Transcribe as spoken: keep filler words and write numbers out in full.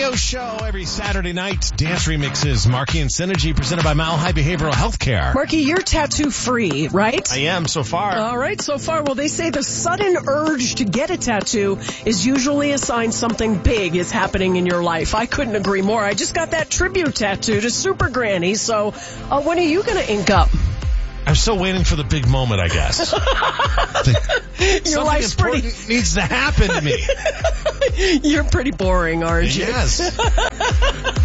Show every Saturday night. Dance remixes. Marky and Synergy presented by Mile High Behavioral Healthcare. Marky, you're tattoo free, right? I am so far. All right, so far. Well, they say the sudden urge to get a tattoo is usually a sign something big is happening in your life. I couldn't agree more. I just got that tribute tattoo to Super Granny. So uh, when are you going to ink up? I'm still waiting for the big moment, I guess. Your life's pretty needs to happen to me. You're pretty boring, aren't you? Yes.